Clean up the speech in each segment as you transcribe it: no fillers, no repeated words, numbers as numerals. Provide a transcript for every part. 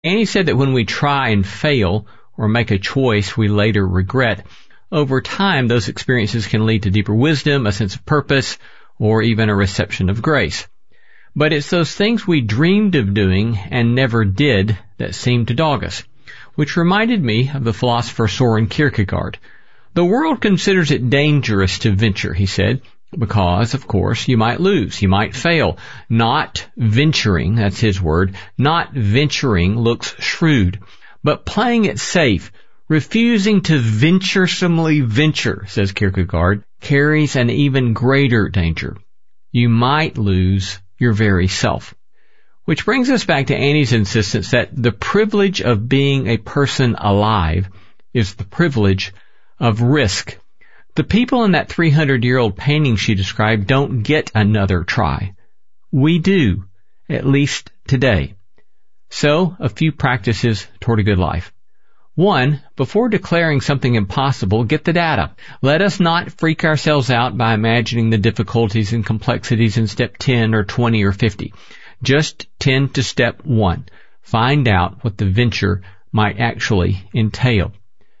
Annie said that when we try and fail or make a choice we later regret, over time those experiences can lead to deeper wisdom, a sense of purpose, or even a reception of grace. But it's those things we dreamed of doing and never did that seem to dog us, which reminded me of the philosopher Soren Kierkegaard. The world considers it dangerous to venture, he said, because, of course, you might lose, you might fail. Not venturing, that's his word, not venturing looks shrewd. But playing it safe, refusing to venturesomely venture, says Kierkegaard, carries an even greater danger. You might lose your very self. Which brings us back to Annie's insistence that the privilege of being a person alive is the privilege of risk. The people in that 300-year-old painting she described don't get another try. We do, at least today. So, a few practices toward a good life. 1, before declaring something impossible, get the data. Let us not freak ourselves out by imagining the difficulties and complexities in step 10 or 20 or 50. Just tend to step 1. Find out what the venture might actually entail.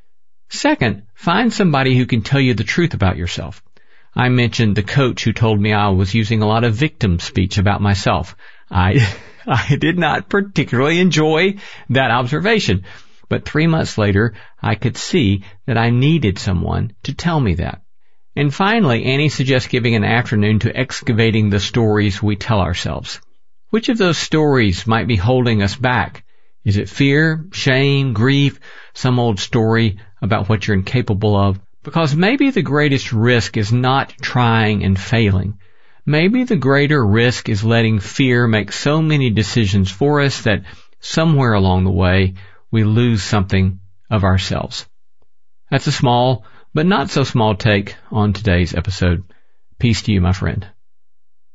2, find somebody who can tell you the truth about yourself. I mentioned the coach who told me I was using a lot of victim speech about myself. I did not particularly enjoy that observation, but 3 months later I could see that I needed someone to tell me that. And finally, Annie suggests giving an afternoon to excavating the stories we tell ourselves. Which of those stories might be holding us back? Is it fear, shame, grief, some old story about what you're incapable of? Because maybe the greatest risk is not trying and failing. Maybe the greater risk is letting fear make so many decisions for us that somewhere along the way we lose something of ourselves. That's a small, but not so small take on today's episode. Peace to you, my friend.